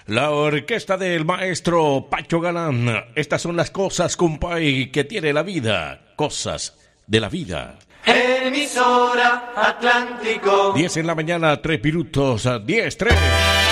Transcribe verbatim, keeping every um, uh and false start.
La orquesta del maestro Pacho Galán. Estas son las cosas, compay, que tiene la vida. Cosas de la vida. Emisora Atlántico. diez en la mañana, tres minutos, diez, tres.